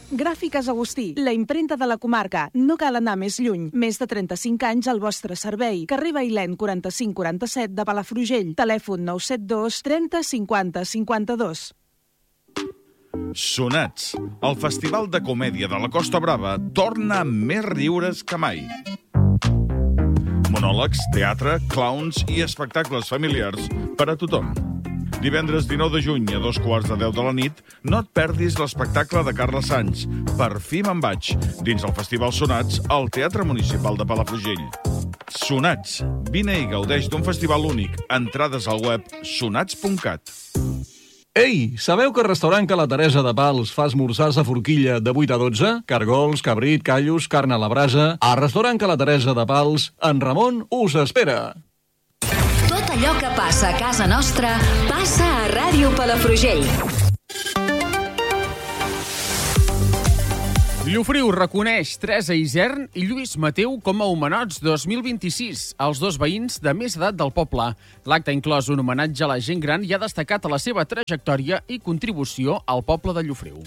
Gràfiques Agustí, la imprenta de la comarca. No cal anar més lluny. Més de 35 anys al vostre servei. Carrer Bailèn 4547 de Palafrugell. Telèfon 972 30 50 52. Sonats. El Festival de Comèdia de la Costa Brava torna amb més riures que mai. Monòlegs, teatre, clowns i espectacles familiars per a tothom. Divendres 19 de juny a 2:15 de la nit, no et perdis l'espectacle de Carles Sans, Per fi me'n vaig, dins el Festival Sonats al Teatre Municipal de Palafrugell. Sonats. Vine i gaudeix d'un festival únic. Entrades al web sonats.cat. Ei, sabeu que el restaurant Ca la Teresa de Pals fa esmorzars a forquilla de 8 a 12? Cargols, cabrit, callos, carn a la brasa... Al restaurant Ca la Teresa de Pals, en Ramon us espera. Tot allò que passa a casa nostra passa a Ràdio Palafrugell. Llofriu reconeix Teresa Isern i Lluís Mateu com a Homenots 2026, els dos veïns de més edat del poble. L'acte ha inclòs un homenatge a la gent gran i ha destacat la seva trajectòria i contribució al poble de Llofriu.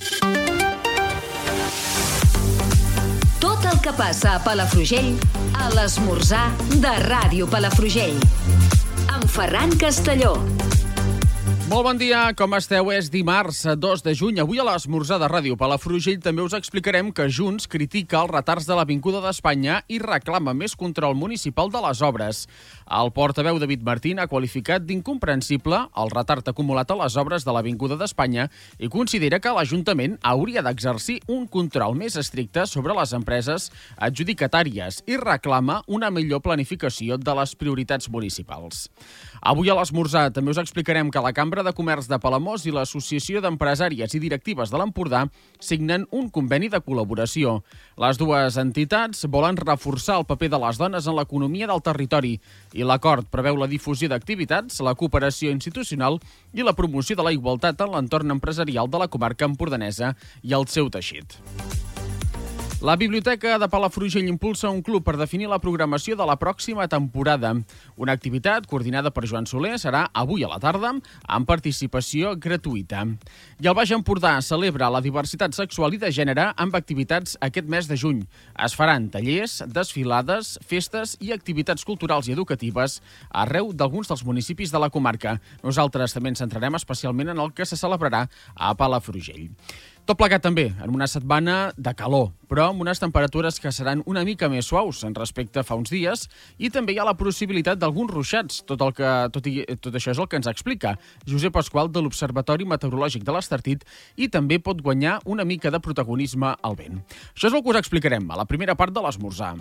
Tot el que passa a Palafrugell, a l'esmorzar de Ràdio Palafrugell. Amb Ferran Castelló. Molt bon dia, com esteu? És dimarts 2 de juny. Avui a l'esmorzar de Ràdio Palafrugell també us explicarem que Junts critica els retards de l'Avinguda d'Espanya i reclama més control municipal de les obres. El portaveu David Martín ha qualificat d'incomprensible el retard acumulat a les obres de l'Avinguda d'Espanya i considera que l'Ajuntament hauria d'exercir un control més estricte sobre les empreses adjudicatàries i reclama una millor planificació de les prioritats municipals. Avui a l'esmorzar també us explicarem que la Cambra de Comerç de Palamós i l'Associació d'Empresàries i Directives de l'Empordà signen un conveni de col·laboració. Les dues entitats volen reforçar el paper de les dones en l'economia del territori i l'acord preveu la difusió d'activitats, la cooperació institucional i la promoció de la igualtat en l'entorn empresarial de la comarca empordanesa i el seu teixit. La Biblioteca de Palafrugell impulsa un club per definir la programació de la pròxima temporada. Una activitat coordinada per Joan Soler serà avui a la tarda amb participació gratuïta. I el Baix Empordà celebra la diversitat sexual i de gènere amb activitats aquest mes de juny. Es faran tallers, desfilades, festes i activitats culturals i educatives arreu d'alguns dels municipis de la comarca. Nosaltres també ens centrarem especialment en el que se celebrarà a Palafrugell. Tot plegat també en una setmana de calor, però amb unes temperatures que seran una mica més suaus en respecte a fa uns dies i també hi ha la possibilitat d'alguns ruixats. Tot això és el que ens explica Josep Pasqual de l'Observatori Meteorològic de l'Estartit i també pot guanyar una mica de protagonisme al vent. Això és el que us explicarem a la primera part de l'esmorzar.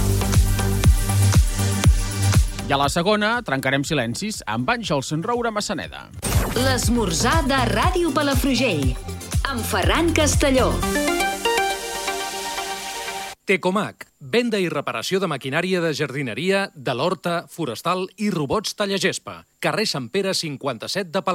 I a la segona trencarem silencis amb Àngels Roura Massaneda. L'esmorzar de Ràdio Palafrugell. Amb Ferran Castelló. Tecomac, venda i reparació de maquinària de jardineria, de l'horta, forestal i robots tallagespa. Carrer Sant Pere 57 de Palafrugell.